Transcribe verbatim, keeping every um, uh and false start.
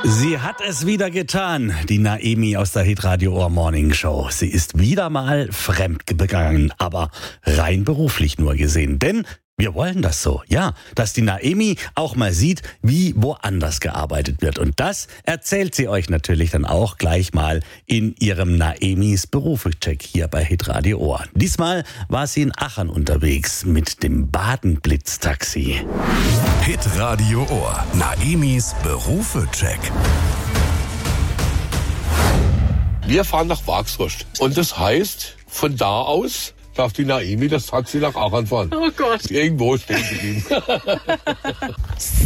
Sie hat es wieder getan, die Naemi aus der Hitradio Ohr Morning Show. Sie ist wieder mal fremdgegangen, aber rein beruflich nur gesehen. Denn wir wollen das so, ja, dass die Naemi auch mal sieht, wie woanders gearbeitet wird. Und das erzählt sie euch natürlich dann auch gleich mal in ihrem Naemis Berufecheck hier bei Hitradio Ohr. Diesmal war sie in Aachen unterwegs mit dem Baden-Blitz-Taxi. Hitradio Ohr, Naemis Berufecheck. Wir fahren nach Wagshorst. Und das heißt, von da aus darf die Naemi das Taxi nach Aachen fahren. Oh Gott. Irgendwo stehen geblieben.